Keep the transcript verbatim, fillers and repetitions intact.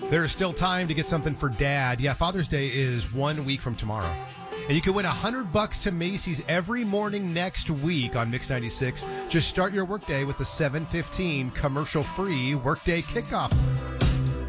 There's still time to get something for Dad. Yeah, Father's Day is one week from tomorrow. And you can win one hundred bucks to Macy's every morning next week on Mix ninety-six. Just start your workday with the seven fifteen commercial-free Workday Kickoff.